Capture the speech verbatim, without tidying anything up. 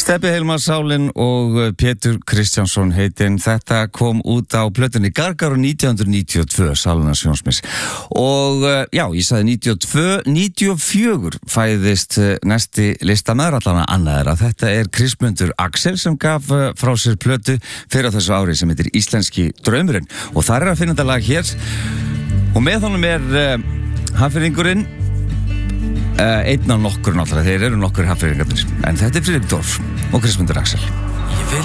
Stebbi Hilmarsálin og Pétur Kristjánsson heitin. Þetta kom út á plötunni Gargaro nítján hundruð níutíu og tvö, Salunars Jónsmins. Og já, ég sagði níutíu og tvö, níutíu og fjögur fæðist næsti listamaður, allan að annað er að þetta er Kristmundur Axel sem gaf frá sér plötu fyrir á þessu ári sem heitir Íslenski draumurinn. Og þar er að finna þetta lag hér. Og með honum er uh, hafnfirðingurinn Uh, einn af nokkur náttúrulega, þeir eru nokkur hafnfirðingarnir, en þetta er Friðrik Dorf og Kristmundur Axel.